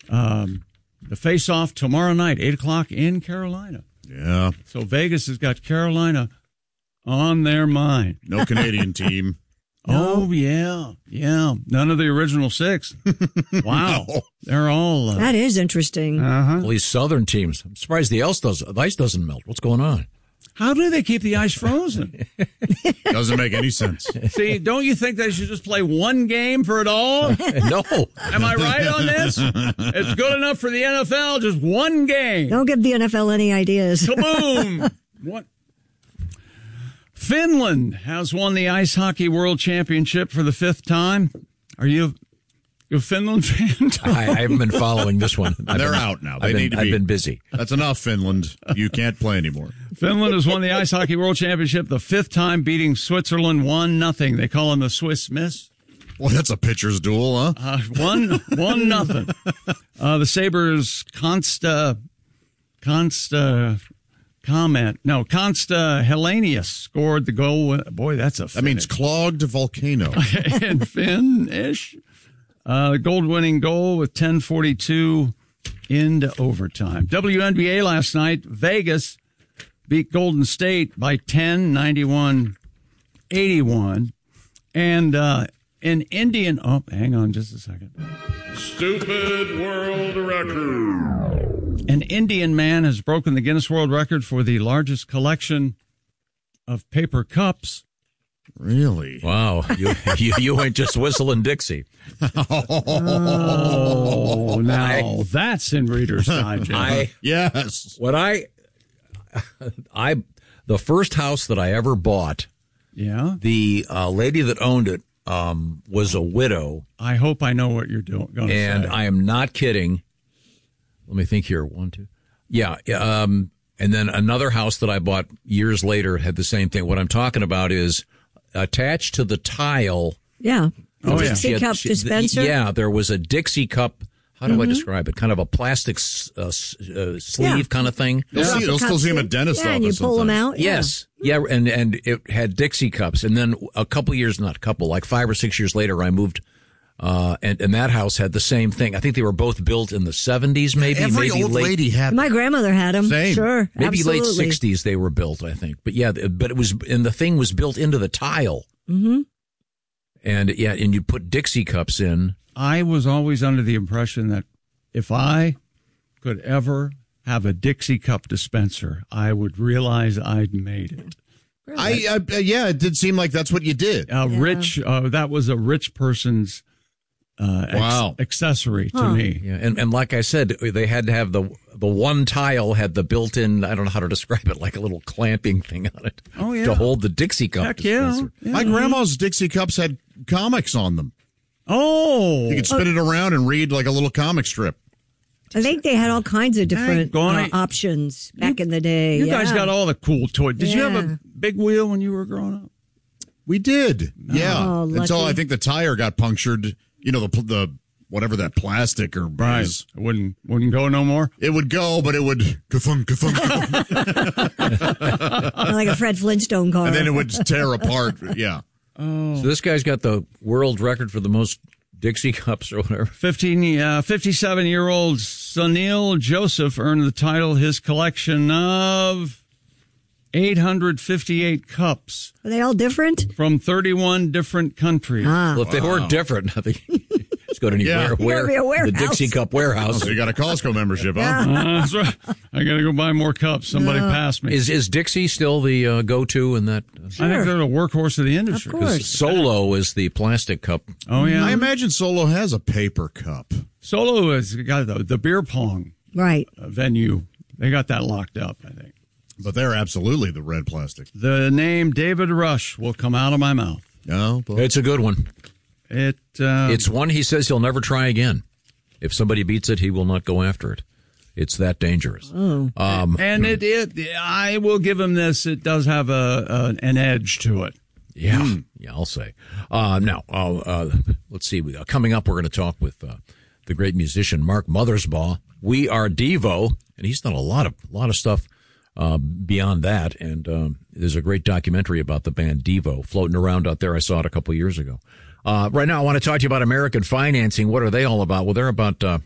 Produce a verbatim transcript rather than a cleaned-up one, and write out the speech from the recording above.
Um, the face-off tomorrow night, eight o'clock in Carolina. Yeah. So Vegas has got Carolina on their mind. No Canadian team. Oh, yeah. Yeah. None of the original six. Wow. No. They're all... Uh, that is interesting. Uh-huh. All these southern teams. I'm surprised the ice, does, the ice doesn't melt. What's going on? How do they keep the ice frozen? Doesn't make any sense. See, don't you think they should just play one game for it all? No. Am I right on this? It's good enough for the N F L, just one game. Don't give the N F L any ideas. Kaboom! What? Finland has won the Ice Hockey World Championship for the fifth time. Are you a Finland fan? I, I haven't been following this one. I've They're been, out now. They I've been, need to be, I've been busy. That's enough, Finland. You can't play anymore. Finland has won the Ice Hockey World Championship the fifth time, beating Switzerland one nothing. They call them the Swiss Miss. Well, that's a pitcher's duel, huh? Uh, one, one nothing. Uh, the Sabres, Consta, Consta, comment. No, Consta Hellenius scored the goal. Boy, that's a That means clogged volcano. in Finnish. Uh, gold-winning goal with ten forty-two into overtime. W N B A last night, Vegas beat Golden State by ten, ninety-one eighty-one. And uh, an Indian... Oh, hang on just a second. Stupid world record. An Indian man has broken the Guinness World Record for the largest collection of paper cups. Really? Wow. You, you, you ain't just whistling Dixie. Oh, now I, that's in Reader's Digest. I, yes. What I, I, the first house that I ever bought, yeah, the uh, lady that owned it um, was a widow. I hope I know what you're doing. Going and say. I am not kidding. Let me think here. One, two. Yeah. Um, and then another house that I bought years later had the same thing. What I'm talking about is attached to the tile. Yeah. Oh, yeah. Dixie had, cup she, dispenser? Yeah, there was a Dixie cup. How do mm-hmm. I describe it? Kind of a plastic uh, uh, sleeve yeah. kind of thing. You'll, see, you'll still see them at dentist yeah, office and you pull sometimes. them out. Yeah. Yes. Yeah, and, and it had Dixie cups. And then a couple years, not a couple, like five or six years later, I moved, uh, and, and that house had the same thing. I think they were both built in the seventies, maybe. Every maybe old late, lady had My grandmother had them. Same. Sure. Maybe absolutely. late sixties they were built, I think. But yeah, but it was, and the thing was built into the tile. Mm-hmm. And yeah, and you put Dixie cups in. I was always under the impression that if I could ever have a Dixie cup dispenser, I would realize I'd made it. I, I uh, yeah, it did seem like that's what you did. A Yeah. rich, uh, that was a rich person's uh, ex- Wow. accessory to Huh. me. Yeah, and, and like I said, they had to have the the one tile had the built-in, I don't know how to describe it, like a little clamping thing on it. Oh, yeah. To hold the Dixie cup Heck yeah. dispenser. yeah. My grandma's Dixie cups had comics on them. Oh. You could spin it around and read like a little comic strip. I think they had all kinds of different Dang, uh, Bonnie. options back in the day. You yeah. guys got all the cool toys. Did you have Yeah. a big wheel when you were growing up? We did, yeah. Oh, Until lucky. I think the tire got punctured. You know, the the whatever that plastic or is. It wouldn't wouldn't go no more. It would go, but it would ka-thunk, ka-thunk, ka-thunk, like a Fred Flintstone car. and then it would tear apart. Yeah. So this guy's got the world record for the most Dixie cups or whatever. fifteen, uh, fifty-seven-year-old Sunil Joseph earned the title. His collection of eight hundred fifty-eight cups Are they all different? from thirty-one different countries. Ah. Well, if they were different, I think just go to any Yeah. ware, You gotta be a ware, the warehouse. Dixie cup warehouse. So you got a Costco membership, huh? Uh, that's right. I got to go buy more cups. Somebody passed me. Is is Dixie still the uh, go-to in that? I think they're the workhorse of the industry. Of course. Solo is the plastic cup. Oh, yeah. I imagine Solo has a paper cup. Solo has got the, the beer pong Right. uh, venue. They got that locked up, I think. But they're absolutely the red plastic. The name David Rush will come out of my mouth. No, but It's a good one. It uh, It's one he says he'll never try again. If somebody beats it, he will not go after it. It's that dangerous. Oh. Um, and it, it I will give him this. It does have a, a an edge to it. Yeah, yeah, I'll say. Uh, now, uh, uh, let's see. Uh, coming up, we're going to talk with uh, the great musician Mark Mothersbaugh. We Are Devo, and he's done a lot of a lot of stuff uh, beyond that. And um, there's a great documentary about the band Devo floating around out there. I saw it a couple years ago. Uh, right now, I want to talk to you about American Financing. What are they all about? Well, they're about uh,